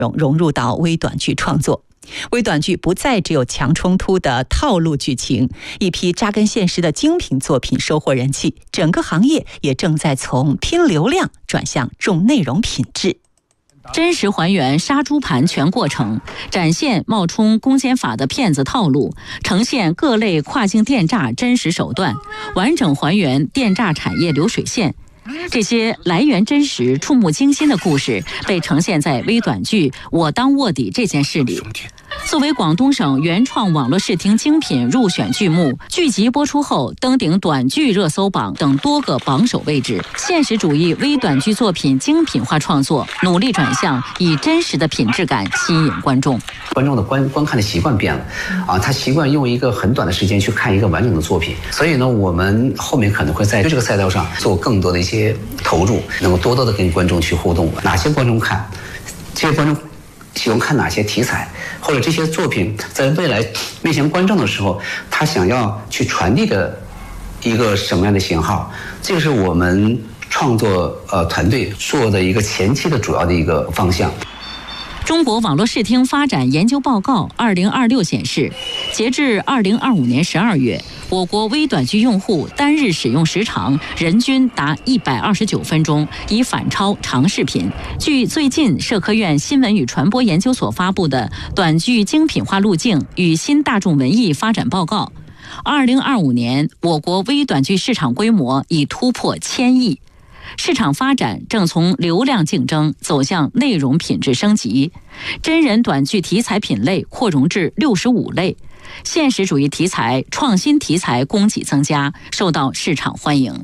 容融入到微短剧创作。微短剧不再只有强冲突的套路剧情，一批扎根现实的精品作品收获人气，整个行业也正在从拼流量转向重内容品质。 真实还原杀猪盘全过程，展现冒充公检法的骗子套路，呈现各类跨境电诈真实手段，完整还原电诈产业流水线。这些来源真实、触目惊心的故事被呈现在微短剧《我当卧底这件事》里。作为广东省原创网络视听精品入选剧目，剧集播出后登顶短剧热搜榜等多个榜首位置。现实主义微短剧作品精品化创作，努力转向以真实的品质感吸引观众。 观众的观看的习惯变了啊，他习惯用一个很短的时间去看一个完整的作品，所以呢，我们后面可能会在这个赛道上做更多的一些投入，能够多多的跟观众去互动。哪些观众看，这些观众喜欢看哪些题材，或者这些作品在未来面向观众的时候，他想要去传递的一个什么样的信号，这个是我们创作团队做的一个前期的主要的一个方向。 中国网络视听发展研究报告2026显示，截至2025年12月，我国微短剧用户单日使用时长人均达129分钟，已反超长视频。据最近社科院新闻与传播研究所发布的《短剧精品化路径与新大众文艺发展报告》，2025年我国微短剧市场规模已突破1000亿。市场发展正从流量竞争走向内容品质升级，真人短剧题材品类扩容至65类，现实主义题材、创新题材供给增加，受到市场欢迎。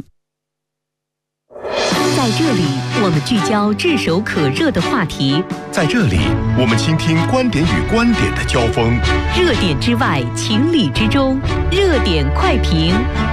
在这里，我们聚焦炙手可热的话题； 在这里，我们倾听观点与观点的交锋。 热点之外，情理之中，热点快评。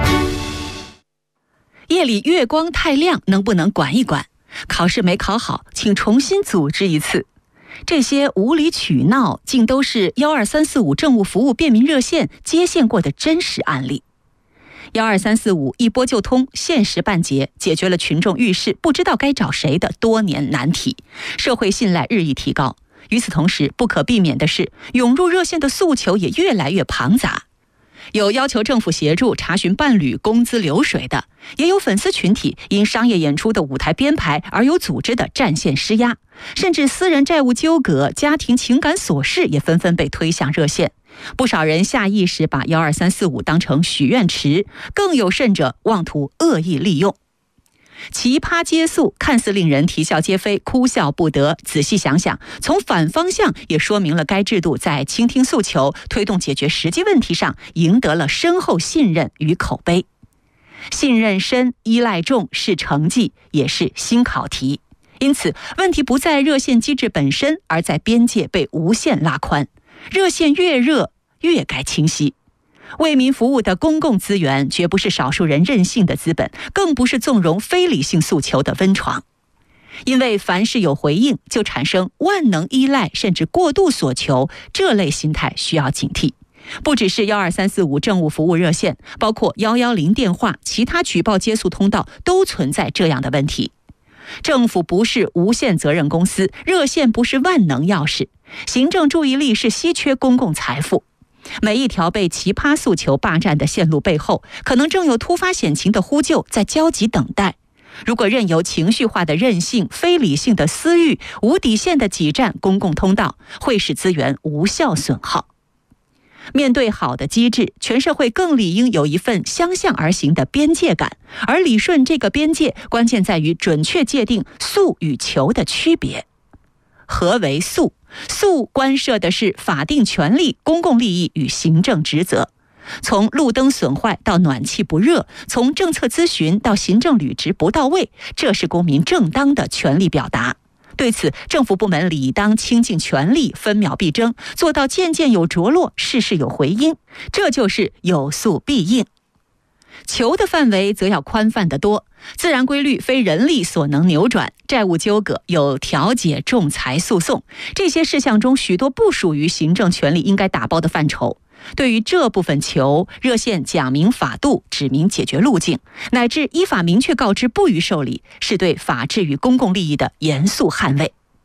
夜里月光太亮，能不能管一管？考试没考好，请重新组织一次。这些无理取闹，竟都是12345政务服务便民热线接线过的真实案例。12345一拨就通，限时办结，解决了群众遇事不知道该找谁的多年难题，社会信赖日益提高。与此同时，不可避免的是，涌入热线的诉求也越来越庞杂。有要求政府协助查询伴侣工资流水的，也有粉丝群体因商业演出的舞台编排而有组织的战线施压，甚至私人债务纠葛、家庭情感琐事也纷纷被推向热线。不少人下意识把12345当成许愿池，更有甚者妄图恶意利用。奇葩接诉看似令人啼笑皆非、哭笑不得，仔细想想，从反方向也说明了该制度在倾听诉求、推动解决实际问题上赢得了深厚信任与口碑。信任深、依赖重是成绩，也是新考题。因此，问题不在热线机制本身，而在边界被无限拉宽。热线越热，越该清晰。为民服务的公共资源绝不是少数人任性的资本，更不是纵容非理性诉求的温床。因为凡事有回应，就产生万能依赖甚至过度索求，这类心态需要警惕。不只是12345政务服务热线，包括110电话、其他举报接诉通道都存在这样的问题。政府不是无限责任公司，热线不是万能钥匙，行政注意力是稀缺公共财富。每一条被奇葩诉求霸占的线路背后，可能正有突发险情的呼救在焦急等待。如果任由情绪化的任性、非理性的私欲、无底线的挤占公共通道，会使资源无效损耗。面对好的机制，全社会更理应有一份相向而行的边界感，而理顺这个边界，关键在于准确界定诉与求的区别。何为诉？诉关涉的是法定权利、公共利益与行政职责。从路灯损坏到暖气不热，从政策咨询到行政履职不到位，这是公民正当的权利表达。对此，政府部门理当倾尽全力，分秒必争，做到件件有着落，事事有回音，这就是有诉必应。求的范围则要宽泛得多，自然规律非人力所能扭转，债务纠葛有调解、仲裁、诉讼，这些事项中许多不属于行政权力应该打包的范畴。对于这部分求，热线讲明法度，指明解决路径，乃至依法明确告知不予受理，是对法治与公共利益的严肃捍卫。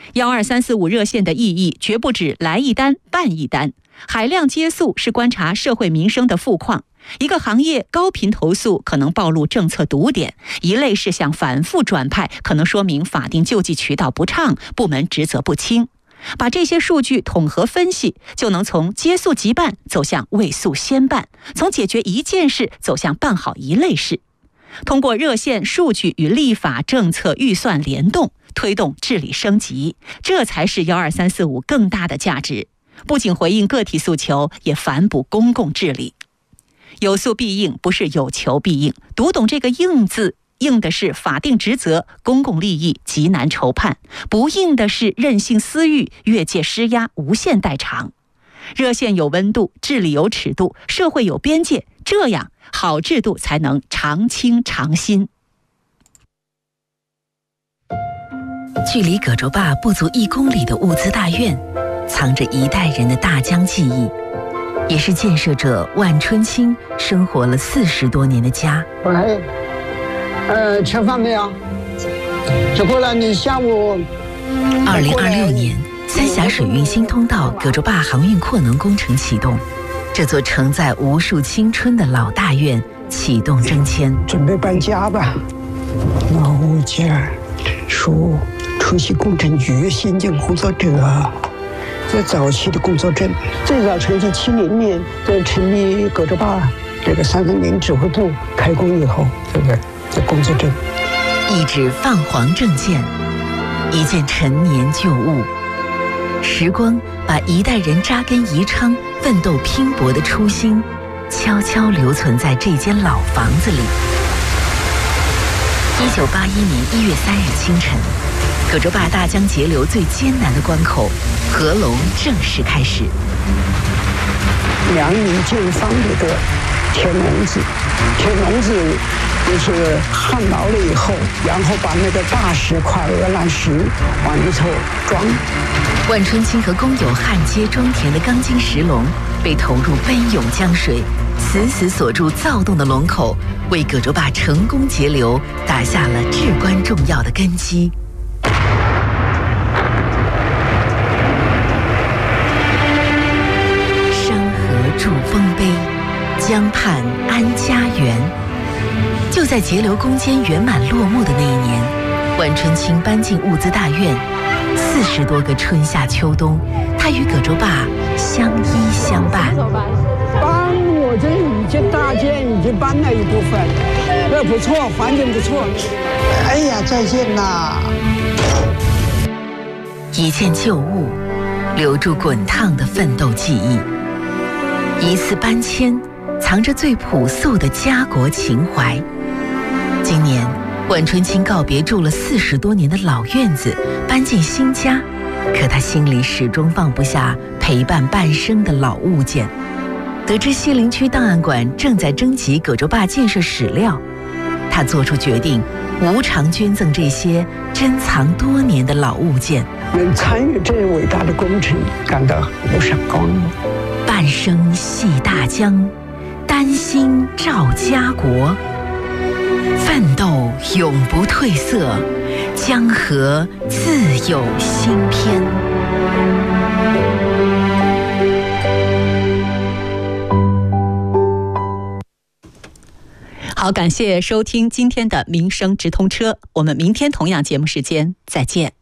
12345热线的意义绝不止来一单办一单，海量接诉是观察社会民生的富矿。一个行业高频投诉可能暴露政策堵点，一类事项反复转派可能说明法定救济渠道不畅，部门职责不清。把这些数据统合分析，就能从接诉即办走向未诉先办，从解决一件事走向办好一类事。通过热线数据与立法政策预算联动，推动治理升级，这才是12345更大的价值。不仅回应个体诉求，也反哺公共治理。有诉必应，不是有求必应。读懂这个应字，应的是法定职责、公共利益，极难筹判；不应的是任性私欲、越界施压、无限代偿。热线有温度，治理有尺度，社会有边界，这样好制度才能常青常新。 距离葛洲坝不足1公里的物资大院，藏着一代人的大江记忆，也是建设者万春青生活了40多年的家。 喂，吃饭没有？吃过了，你下午。 2026年，三峡水运新通道葛洲坝航运扩能工程启动，这座承载无数青春的老大院启动征迁， 准备搬家吧。老物件属出席工程局先进工作者。这早期的工作证，最早成立70年，在成立葛洲坝这个330指挥部开工以后，这工作证， 一纸泛黄证件，一件陈年旧物。时光把一代人扎根宜昌、奋斗拼搏的初心，悄悄留存在这间老房子里。1981年1月3日清晨，葛洲坝大江截流最艰难的关口——合龙正式开始。 梁民建坊里的铁笼子，就是焊牢了以后，然后把那个大石块鹅卵石往里头装。 万春青和工友焊接装填的钢筋石笼被投入奔涌江水，死死锁住躁动的龙口，为葛洲坝成功截流打下了至关重要的根基。山河筑丰碑，江畔安家园。就在截流攻坚圆满落幕的那一年，万春青搬进物资大院，40多个春夏秋冬，他与葛洲坝相依相伴。 我这已经大件已经搬了一部分，这不错，环境不错。哎呀，再见啦！ 一件旧物，留住滚烫的奋斗记忆；一次搬迁，藏着最朴素的家国情怀。今年，万春青告别住了40多年的老院子，搬进新家，可他心里始终放不下陪伴半生的老物件。得知西陵区档案馆正在征集葛洲坝建设史料，他做出决定，无偿捐赠这些珍藏多年的老物件。 能参与这伟大的工程，感到无上光荣。 半生系大江，丹心照家国，奋斗永不褪色，江河自有新篇。 好，感谢收听今天的民生直通车，我们明天同样节目时间再见。